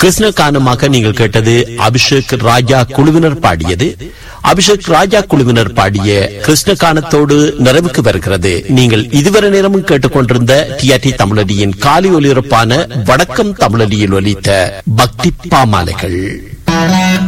கிருஷ்ணகானமாக நீங்கள் கேட்டது அபிஷேக் ராஜா குழுவினர் பாடியது. அபிஷேக் ராஜா குழுவினர் பாடிய கிருஷ்ணகானத்தோடு நிறைவுக்கு வருகிறது நீங்கள் இதுவரை நேரமும் கேட்டுக்கொண்டிருந்த டிஆர்டி தமிழொலியின் காலை ஒலிபரப்பான வடக்கம் தமிழொலியில் ஒலித்த பக்தி பாமாலைகள்.